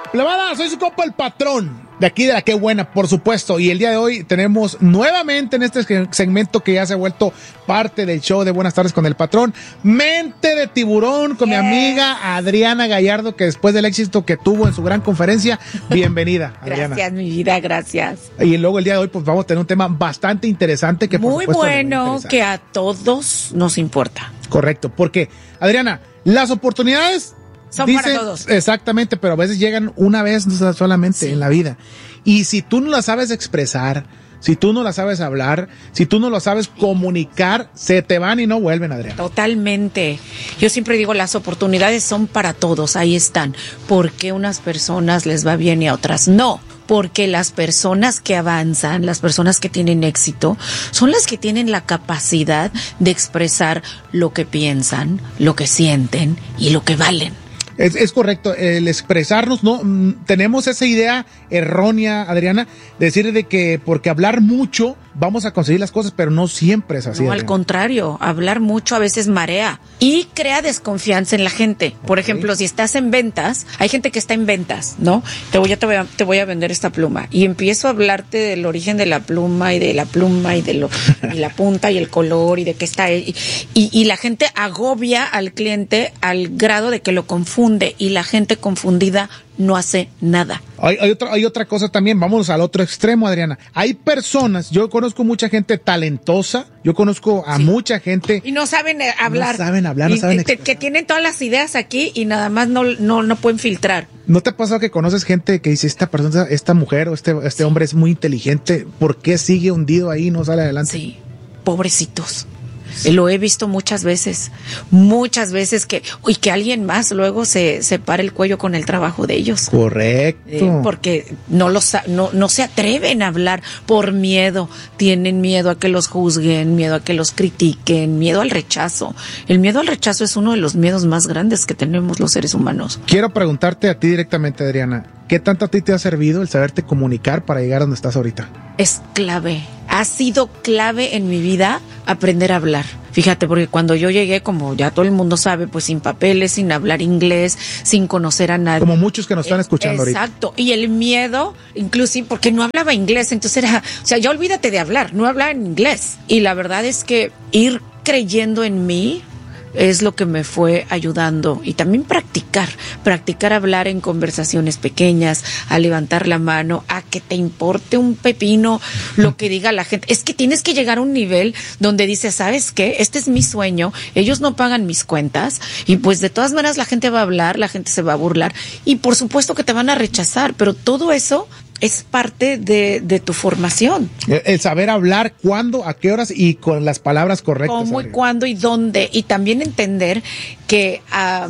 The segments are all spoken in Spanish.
Plebada, soy su compa el patrón, de aquí de la Qué Buena, por supuesto, y el día de hoy tenemos nuevamente en este segmento que ya se ha vuelto parte del show de Buenas Tardes con el Patrón, Mente de Tiburón, con mi amiga Adriana Gallardo, que después del éxito que tuvo en su gran conferencia, bienvenida, Adriana. Gracias, mi vida, gracias. Y luego el día de hoy pues vamos a tener un tema bastante interesante que por muy supuesto, bueno, que a todos nos importa. Correcto, porque, Adriana, las oportunidades son para todos. Exactamente, pero a veces llegan una vez solamente en la vida. Y si tú no la sabes expresar, si tú no la sabes hablar, si tú no lo sabes comunicar, se te van y no vuelven, Adriana. Totalmente. Yo siempre digo, las oportunidades son para todos, ahí están. ¿Por qué unas personas les va bien y a otras no? Porque las personas que avanzan, las personas que tienen éxito, son las que tienen la capacidad de expresar lo que piensan, lo que sienten y lo que valen. Es correcto, el expresarnos, no tenemos esa idea errónea, Adriana, de decir de que porque hablar mucho vamos a conseguir las cosas, pero no siempre es así. No, al contrario, hablar mucho a veces marea y crea desconfianza en la gente. Por ejemplo, si estás en ventas, hay gente que está en ventas, ¿no? Te voy a vender esta pluma y empiezo a hablarte del origen de la pluma y de la pluma y de la punta y el color y de qué está y la gente agobia al cliente al grado de que lo confunde y la gente confundida no hace nada. Hay otra cosa también, vámonos al otro extremo, Adriana. Hay personas, yo conozco mucha gente talentosa, yo conozco a mucha gente... Y no saben hablar. No saben hablar, no saben expresar. Que tienen todas las ideas aquí y nada más no pueden filtrar. ¿No te ha pasado que conoces gente que dice, esta persona, esta mujer o este hombre es muy inteligente, ¿por qué sigue hundido ahí y no sale adelante? Sí, pobrecitos. Lo he visto muchas veces que alguien más luego se para el cuello con el trabajo de ellos. Correcto. Porque no se atreven a hablar por miedo, tienen miedo a que los juzguen, miedo a que los critiquen, miedo al rechazo. El miedo al rechazo es uno de los miedos más grandes que tenemos los seres humanos. Quiero preguntarte a ti directamente, Adriana, ¿qué tanto a ti te ha servido el saberte comunicar para llegar a donde estás ahorita? Es clave. Ha sido clave en mi vida aprender a hablar. Fíjate, porque cuando yo llegué, como ya todo el mundo sabe, pues sin papeles, sin hablar inglés, sin conocer a nadie. Como muchos que nos están escuchando ahorita. Exacto. Y el miedo, inclusive, porque no hablaba inglés, entonces ya olvídate de hablar, no hablaba en inglés. Y la verdad es que ir creyendo en mí es lo que me fue ayudando. Y también practicar hablar en conversaciones pequeñas, a levantar la mano, a que te importe un pepino lo que diga la gente. Es que tienes que llegar a un nivel donde dices, ¿sabes qué? Este es mi sueño, ellos no pagan mis cuentas y pues de todas maneras la gente va a hablar, la gente se va a burlar y por supuesto que te van a rechazar, pero todo eso es parte de tu formación. El saber hablar cuándo, a qué horas y con las palabras correctas. Cómo y cuándo y dónde. Y también entender que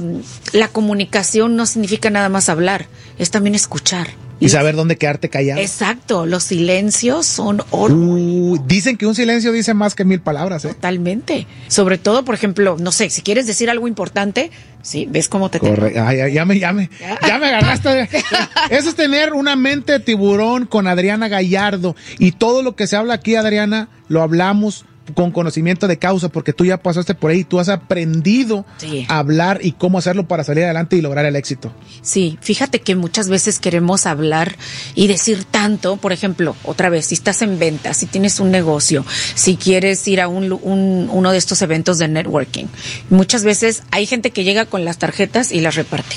la comunicación no significa nada más hablar, es también escuchar. Y saber dónde quedarte callado. Exacto, los silencios son oro. Dicen que un silencio dice más que 1000 palabras, ¿eh? Totalmente. Sobre todo, por ejemplo, no sé, si quieres decir algo importante, sí, ¿ves cómo te Correcto. Ya me agarraste. Eso es tener una mente de tiburón con Adriana Gallardo. Y todo lo que se habla aquí, Adriana, lo hablamos con conocimiento de causa, porque tú ya pasaste por ahí, tú has aprendido a hablar y cómo hacerlo para salir adelante y lograr el éxito. Sí, fíjate que muchas veces queremos hablar y decir tanto, por ejemplo, otra vez, si estás en ventas, si tienes un negocio, si quieres ir a uno de estos eventos de networking, muchas veces hay gente que llega con las tarjetas y las reparte.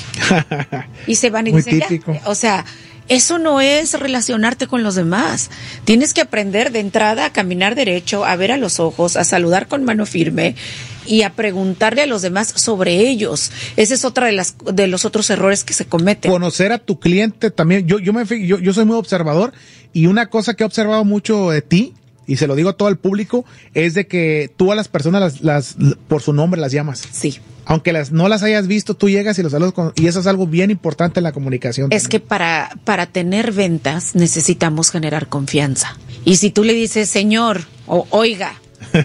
Y se van y Muy dicen, típico. O sea, eso no es relacionarte con los demás. Tienes que aprender de entrada a caminar derecho, a ver a los ojos, a saludar con mano firme y a preguntarle a los demás sobre ellos. Ese es otra de los otros errores que se cometen. Conocer a tu cliente también. Yo soy muy observador y una cosa que he observado mucho de ti, y se lo digo a todo el público, es de que tú a las personas las por su nombre las llamas. Sí. Aunque no las hayas visto, tú llegas y los saludas y eso es algo bien importante en la comunicación. Es que para tener ventas necesitamos generar confianza. Y si tú le dices señor o oiga,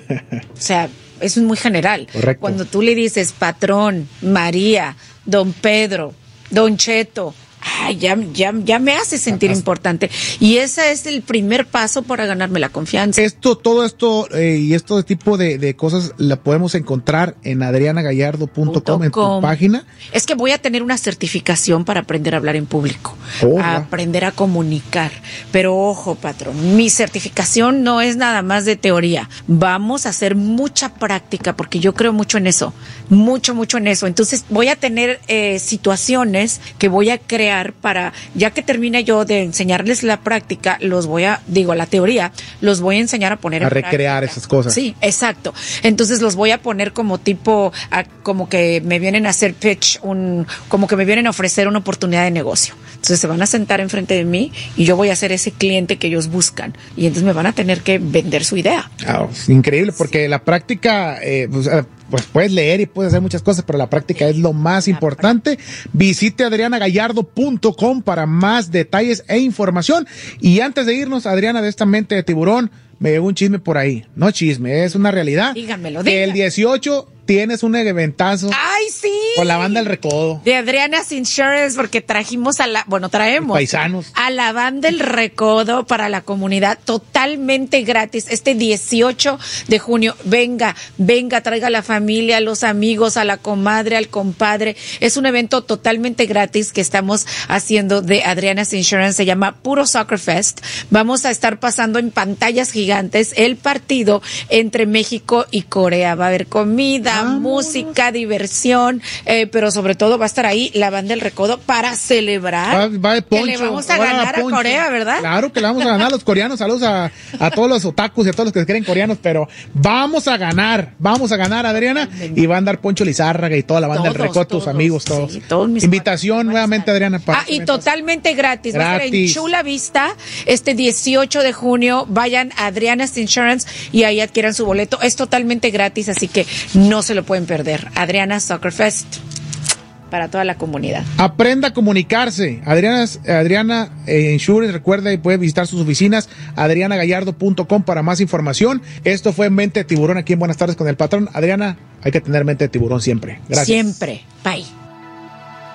o sea, eso es muy general. Correcto. Cuando tú le dices patrón, María, don Pedro, don Cheto, ya me hace sentir importante. Y ese es el primer paso para ganarme la confianza. Todo esto y este tipo de cosas la podemos encontrar en adrianagallardo.com, en tu página. Es que voy a tener una certificación para aprender a hablar en público, aprender a comunicar. Pero ojo, patrón, mi certificación no es nada más de teoría. Vamos a hacer mucha práctica porque yo creo mucho en eso, mucho en eso. Entonces voy a tener situaciones que voy a crear para, ya que termine yo de enseñarles la práctica, la teoría, los voy a enseñar a poner en práctica. A recrear esas cosas. Sí, exacto. Entonces los voy a poner como tipo, como que me vienen a hacer pitch, como que me vienen a ofrecer una oportunidad de negocio. Entonces se van a sentar enfrente de mí y yo voy a ser ese cliente que ellos buscan. Y entonces me van a tener que vender su idea. Increíble, porque la práctica, pues puedes leer y puedes hacer muchas cosas, pero la práctica es lo más importante. Visite adrianagallardo.com para más detalles e información. Y antes de irnos, Adriana, de esta mente de tiburón, me llegó un chisme por ahí. No chisme, es una realidad. Dígamelo. Que el 18 tienes un eventazo. ¡Ay, sí! Con la banda El Recodo. De Adriana's Insurance, porque traemos paisanos a la banda El Recodo para la comunidad totalmente gratis. Este 18 de junio, venga, traiga a la familia, a los amigos, a la comadre, al compadre. Es un evento totalmente gratis que estamos haciendo de Adriana's Insurance. Se llama Puro Soccer Fest. Vamos a estar pasando en pantallas gigantes el partido entre México y Corea. Va a haber comida, música, diversión, pero sobre todo va a estar ahí la banda El Recodo para celebrar que le vamos a ganar a Corea, ¿verdad? Claro que le vamos a ganar a los coreanos. Saludos a todos los otakus y a todos los que se creen coreanos, pero vamos a ganar, Adriana, y va a andar Poncho Lizárraga y toda la banda El Recodo, tus amigos, todos. Sí, todos mis invitación nuevamente, Adriana. Y totalmente gratis. Va a ser en Chula Vista este 18 de junio. Vayan a Adriana's Insurance y ahí adquieran su boleto. Es totalmente gratis, así que no se lo pueden perder. Adriana Soccer Fest para toda la comunidad. Aprenda a comunicarse. Adriana Insurance, recuerda, y puede visitar sus oficinas, adrianagallardo.com para más información. Esto fue Mente de Tiburón aquí en Buenas Tardes con el Patrón. Adriana, hay que tener mente de tiburón siempre. Gracias. Siempre. Bye.